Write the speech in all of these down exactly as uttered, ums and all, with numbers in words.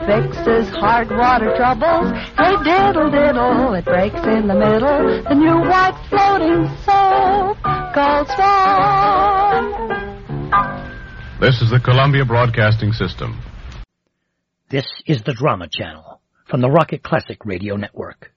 fixes hard water troubles. Hey, diddle, diddle, it breaks in the middle. The new white floating soap called Swan. This is the Columbia Broadcasting System. This is the Drama Channel from the Rocket Classic Radio Network.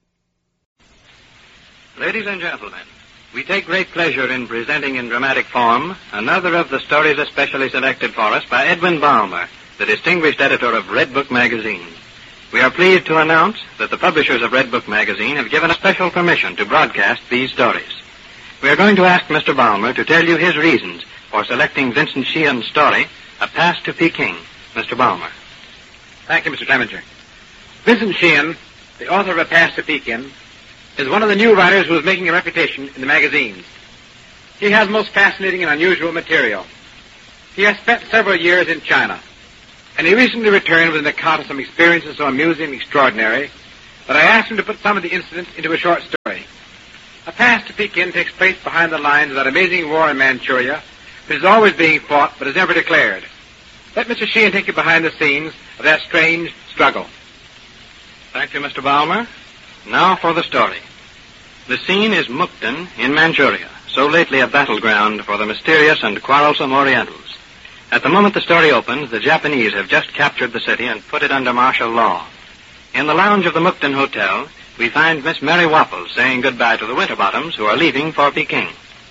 Ladies and gentlemen, we take great pleasure in presenting in dramatic form another of the stories especially selected for us by Edwin Balmer, the distinguished editor of Red Book magazine. We are pleased to announce that the publishers of Red Book magazine have given us special permission to broadcast these stories. We are going to ask Mister Balmer to tell you his reasons for selecting Vincent Sheehan's story, A Pass to Peking. Mister Balmer. Thank you, Mister Clemenger. Vincent Sheehan, the author of A Pass to Peking, is one of the new writers who is making a reputation in the magazines. He has most fascinating and unusual material. He has spent several years in China, and he recently returned with an account of some experiences so amusing and extraordinary that I asked him to put some of the incidents into a short story. A Pass to Peking takes place behind the lines of that amazing war in Manchuria that is always being fought but is never declared. Let Mister Sheehan take you behind the scenes of that strange struggle. Thank you, Mister Balmer. Now for the story. The scene is Mukden in Manchuria, so lately a battleground for the mysterious and quarrelsome Orientals. At the moment the story opens, the Japanese have just captured the city and put it under martial law. In the lounge of the Mukden Hotel, we find Miss Mary Wapples saying goodbye to the Winterbottoms, who are leaving for Peking.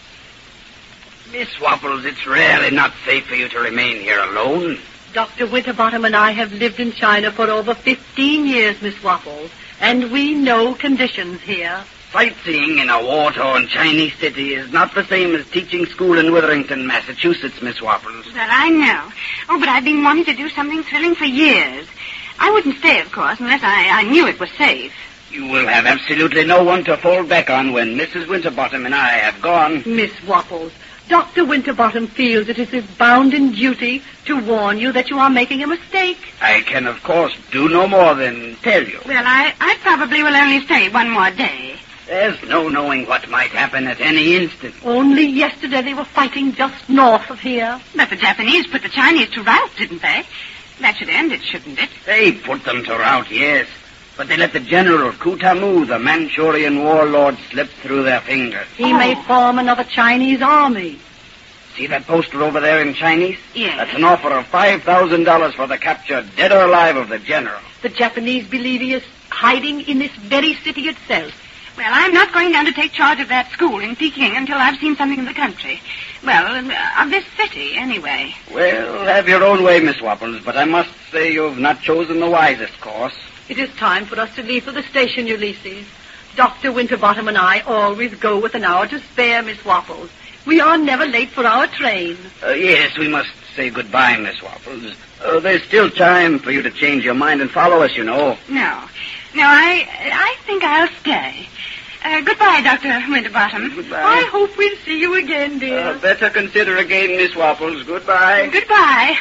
Miss Wapples, it's really not safe for you to remain here alone. Doctor Winterbottom and I have lived in China for over fifteen years, Miss Wapples, and we know conditions here. Sightseeing in a war-torn Chinese city is not the same as teaching school in Witherington, Massachusetts, Miss Wapples. Well, I know. Oh, but I've been wanting to do something thrilling for years. I wouldn't stay, of course, unless I, I knew it was safe. You will have absolutely no one to fall back on when Missus Winterbottom and I have gone. Miss Wapples, Doctor Winterbottom feels it is his bounden duty to warn you that you are making a mistake. I can, of course, do no more than tell you. Well, I, I probably will only stay one more day. There's no knowing what might happen at any instant. Only yesterday they were fighting just north of here. But the Japanese put the Chinese to rout, didn't they? That should end it, shouldn't it? They put them to rout, yes. But they let the general, Kutamu, the Manchurian warlord, slip through their fingers. He oh. may form another Chinese army. See that poster over there in Chinese? Yes. That's an offer of five thousand dollars for the capture, dead or alive, of the general. The Japanese believe he is hiding in this very city itself. Well, I'm not going down to take charge of that school in Peking until I've seen something of the country. Well, of this city, anyway. Well, have your own way, Miss Wapples, but I must say you've not chosen the wisest course. It is time for us to leave for the station, Ulysses. Doctor Winterbottom and I always go with an hour to spare, Miss Wapples. We are never late for our train. Uh, yes, we must say goodbye, Miss Wapples. Uh, there's still time for you to change your mind and follow us, you know. No. No, I I think I'll stay. Uh, goodbye, Doctor Winterbottom. Goodbye. I hope we'll see you again, dear. Uh, better consider again, Miss Wapples. Goodbye. Goodbye.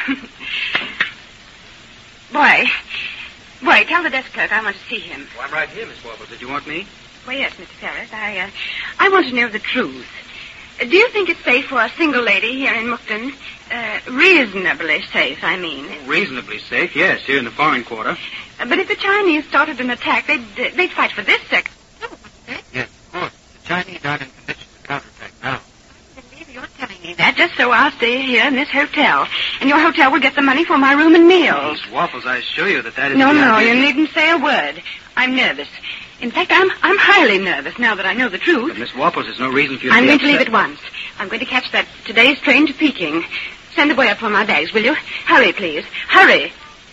Boy. Boy, tell the desk clerk I want to see him. Oh, I'm right here, Miss Wapples. Did you want me? Well, yes, Mister Ferris. I, uh, I want to know the truth. Uh, do you think it's safe for a single lady here in Mukden? Uh, reasonably safe, I mean. Oh, reasonably safe, yes, here in the foreign quarter. Uh, but if the Chinese started an attack, they'd, uh, they'd fight for this sector. Yes, of course. The Chinese aren't in condition to counterattack now. I believe you're telling me that just so I'll stay here in this hotel. And your hotel will get the money for my room and meals. Miss Wapples, I assure you that that is No, the no, idea. you needn't say a word. I'm nervous. In fact, I'm I'm highly nervous now that I know the truth. But Miss Wapples, there's no reason for you to I'm be going to leave upset. at once. I'm going to catch that today's train to Peking. Send the boy up for my bags, will you? Hurry, please. Hurry.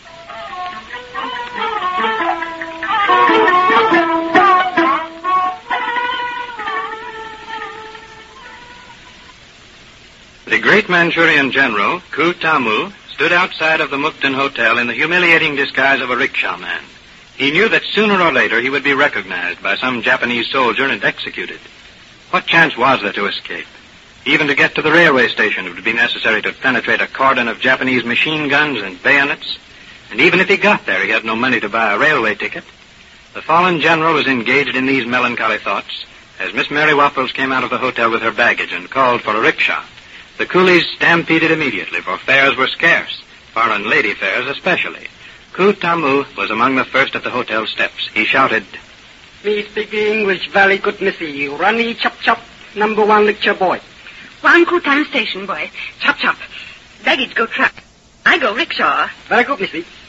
The great Manchurian general, Kutamu, stood outside of the Mukden Hotel in the humiliating disguise of a rickshaw man. He knew that sooner or later he would be recognized by some Japanese soldier and executed. What chance was there to escape? Even to get to the railway station, it would be necessary to penetrate a cordon of Japanese machine guns and bayonets. And even if he got there, he had no money to buy a railway ticket. The fallen general was engaged in these melancholy thoughts as Miss Mary Wapples came out of the hotel with her baggage and called for a rickshaw. The coolies stampeded immediately, for fares were scarce, foreign lady fares especially. Ku Tamu was among the first at the hotel steps. He shouted, Me speak English very good, missy. Runny chop chop, number one lecture boy. One Kutam station boy. Chop chop. Baggage go truck. I go rickshaw. Very good, missy.